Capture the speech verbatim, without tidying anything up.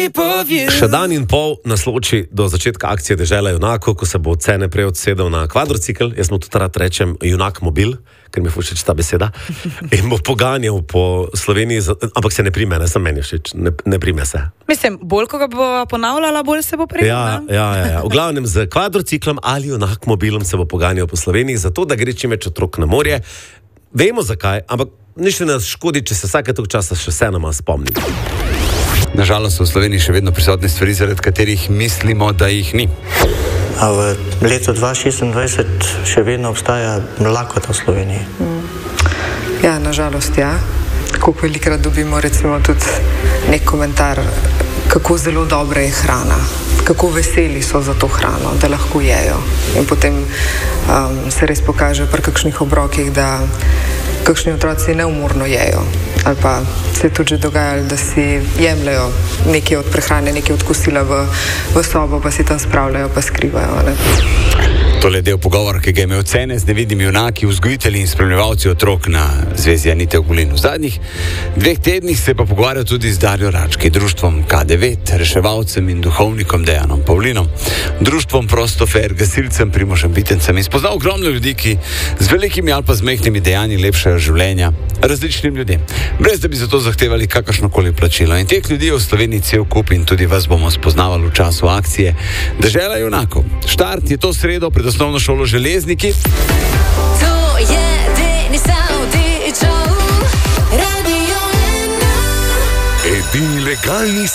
Še dan in pol nas loči do začetka akcije Dežela junakov, ko se bo cene prej odsedel na kvadrocikl, jaz mu tudi rad rečem junak mobil, ker mi je všeč ta beseda, in bo poganjal po Sloveniji, ampak se ne prime, ne sem meni všeč, ne, ne prime se. Mislim, bolj ko ga bo ponavljala, bolj se bo prej. Ja, ja, ja, ja. V glavnem z kvadrociklom ali junak mobilom se bo poganjal po Sloveniji, zato da gre čim več otrok na morje. Vemo zakaj, ampak nič ne nas škodi, če se vsake tog časa še vseeno malo spomnimo. Nažalost so v Sloveniji še vedno prisotne stvari, zaradi katerih mislimo, da jih ni. A v letu dva tisoč šestindvajset še vedno obstaja lakota v Sloveniji? Ja, nažalost, ja. Tako velikrat dobimo recimo tudi nek komentar, kako zelo dobra je hrana, kako veseli so za to hrano, da lahko jejo. In potem um, se res pokaže pri kakšnih obrokih, da kakšni otroci neumorno jejo. Ali pa se je tudi že dogajalo, da si jemljajo nekaj od prehrane, nekaj od kosila v, v sobo, pa si tam spravljajo, pa skrivajo. Ne? Tole je del pogovora, ki ga je imel Cene z nevidnimi junaki, vzgojitelji in spremljevalci otrok na Zvezi Anite Ogulin. V zadnjih dveh tednih se je pa pogovarjal tudi z Darjo Rački, društvom K devet, reševalcem in duhovnikom Dejanom Pavlinom, društvom Prostofer, gasilcem Primožem Vitencem in spoznal ogromno ljudi, ki z velikimi ali pa z majhnimi dejanji lepšajo življenja različnim ljudem, brez da bi za to zahtevali kakršnokoli plačilo. In teh ljudi je v Sloveniji cel kup in tudi vas bomo spoznavali v času akcije Dežela junakov. Štart je to sredo pred osnovno šolo Železniki. To je Denis Avdićov, Radio ena. Edini legalni